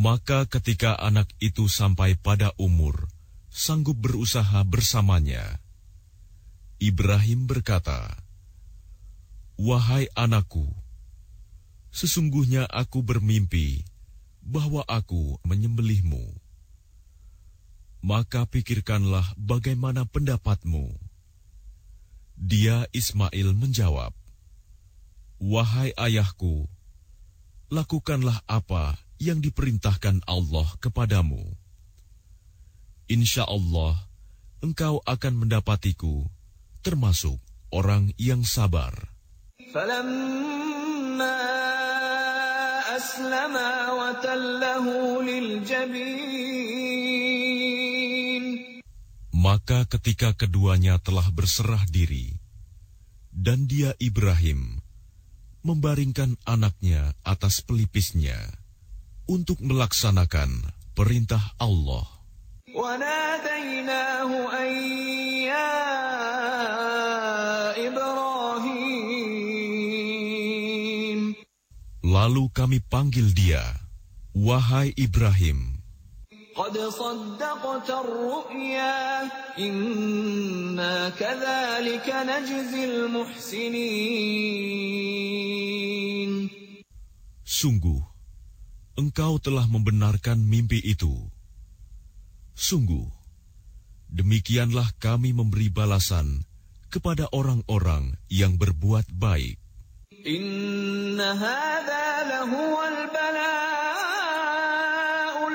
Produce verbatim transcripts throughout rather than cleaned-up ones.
Maka ketika anak itu sampai pada umur sanggup berusaha bersamanya, Ibrahim berkata, "Wahai anakku, sesungguhnya aku bermimpi bahwa aku menyembelihmu. Maka pikirkanlah bagaimana pendapatmu." Dia Ismail menjawab, "Wahai ayahku, lakukanlah apa yang diperintahkan Allah kepadamu. Insya Allah, engkau akan mendapatiku termasuk orang yang sabar." Falamma aslama wa tallahu liljabin. Maka ketika keduanya telah berserah diri, dan dia Ibrahim membaringkan anaknya atas pelipisnya untuk melaksanakan perintah Allah. وَنَادَيْنَاهُ أَن يَا إِبْرَاهِيمُ. Lalu kami panggil dia, "Wahai Ibrahim, قَدْ صَدَّقْتَ الرُّؤْيَا إِنَّا كَذَلِكَ نَجْزِي الْمُحْسِنِينَ." Sungguh, engkau telah membenarkan mimpi itu. Sungguh, demikianlah kami memberi balasan kepada orang-orang yang berbuat baik. Inna hadza lahuwal bala'ul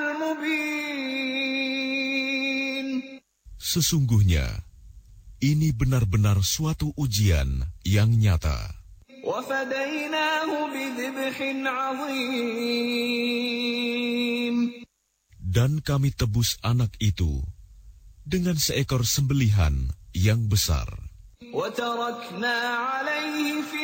mubin. Sesungguhnya, ini benar-benar suatu ujian yang nyata. Wa fadaynahu bidhibhin 'azim. Dan kami tebus anak itu dengan seekor sembelihan yang besar. وَتَرَكْنَا عَلَيْهِ فِي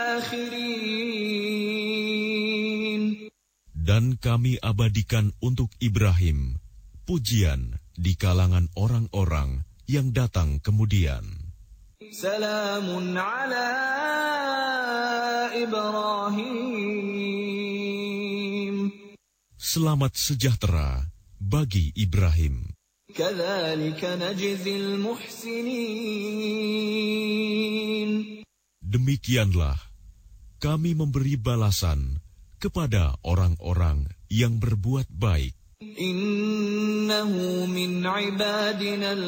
الْآخِرِينَ. Dan kami abadikan untuk Ibrahim pujian di kalangan orang-orang yang datang kemudian. Salamun ala Ibrahim. Selamat sejahtera bagi Ibrahim. Kadzalika najzil muhsinin. Demikianlah kami memberi balasan kepada orang-orang yang berbuat baik. Innahu min ibadinal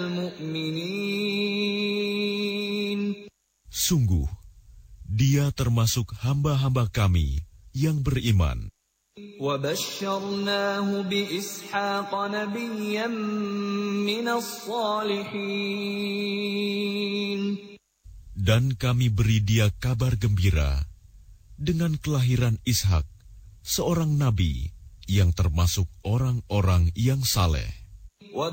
mu'minin. Sungguh, dia termasuk hamba-hamba kami yang beriman. وَبَشَّرْنَاهُ بِإِسْحَاقَ نَبِيًّا مِنَ الصَّالِحِينَ. Dan kami beri dia kabar gembira dengan kelahiran Ishak, seorang nabi yang termasuk orang-orang yang saleh.